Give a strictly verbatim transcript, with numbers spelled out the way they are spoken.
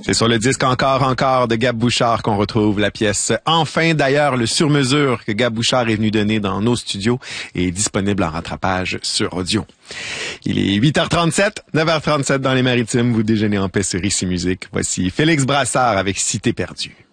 C'est sur le disque Encore, encore de Gab Bouchard qu'on retrouve la pièce Enfin. D'ailleurs, le sur-mesure que Gab Bouchard est venu donner dans nos studios est disponible en rattrapage sur audio. Il est huit heures trente-sept, neuf heures trente-sept dans les Maritimes. Vous déjeunez en paix sur Ici Musique. Voici Félix Brassard avec Cité perdue.